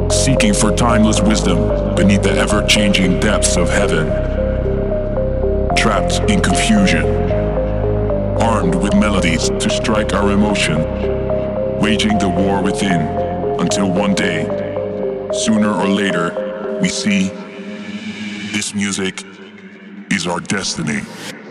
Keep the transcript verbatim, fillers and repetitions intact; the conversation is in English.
seeking for timeless wisdom beneath the ever-changing depths of heaven. Trapped in confusion, armed with melodies to strike our emotion, waging the war within until one day, sooner or later, we see this music is our destiny.